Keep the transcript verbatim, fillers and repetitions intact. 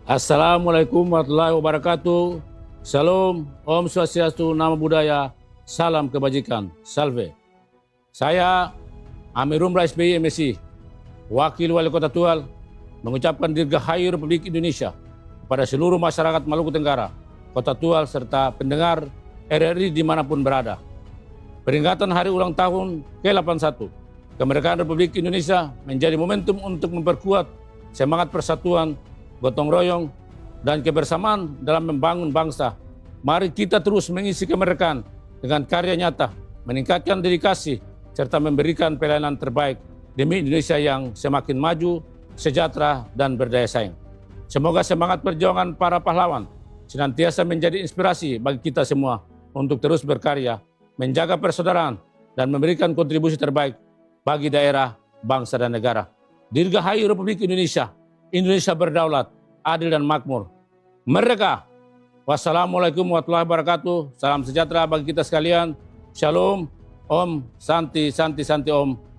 Assalamualaikum warahmatullahi wabarakatuh. Salam, Om Swastiastu, Namo Buddhaya, salam kebajikan, salve. Saya Amirul S B Y M Si, Wakil Wali Kota Tual, mengucapkan Dirgahayu Republik Indonesia kepada seluruh masyarakat Maluku Tenggara, Kota Tual, serta pendengar R R I dimanapun berada. Peringatan Hari Ulang Tahun ke delapan puluh satu Kemerdekaan Republik Indonesia menjadi momentum untuk memperkuat semangat persatuan, gotong royong, dan kebersamaan dalam membangun bangsa. Mari kita terus mengisi kemerdekaan dengan karya nyata, meningkatkan dedikasi, serta memberikan pelayanan terbaik demi Indonesia yang semakin maju, sejahtera, dan berdaya saing. Semoga semangat perjuangan para pahlawan senantiasa menjadi inspirasi bagi kita semua untuk terus berkarya, menjaga persaudaraan, dan memberikan kontribusi terbaik bagi daerah, bangsa, dan negara. Dirgahayu Republik Indonesia, Indonesia berdaulat, adil dan makmur. Merdeka! Wassalamualaikum warahmatullahi wabarakatuh. Salam sejahtera bagi kita sekalian. Shalom, Om, Santi, Santi, Santi, Om.